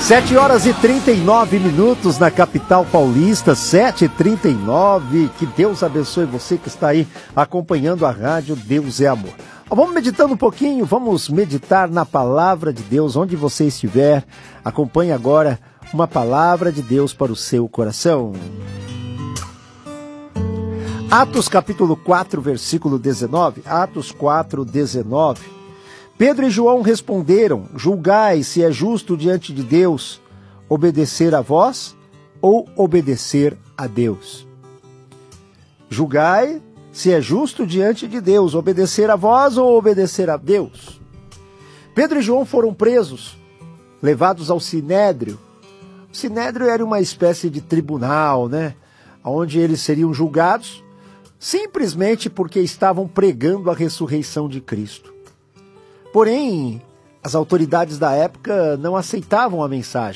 7h39 na capital paulista, 7h39. Que Deus abençoe você que está aí acompanhando a rádio Deus é Amor. Vamos meditando um pouquinho, vamos meditar na palavra de Deus, onde você estiver. Acompanhe agora uma palavra de Deus para o seu coração. Atos capítulo 4, versículo 19. Atos 4, 19. Pedro e João responderam: julgai se é justo diante de Deus obedecer a vós ou obedecer a Deus. Julgai se é justo diante de Deus obedecer a vós ou obedecer a Deus. Pedro e João foram presos, levados ao Sinédrio. O Sinédrio era uma espécie de tribunal, onde eles seriam julgados simplesmente porque estavam pregando a ressurreição de Cristo. Porém, as autoridades da época não aceitavam a mensagem.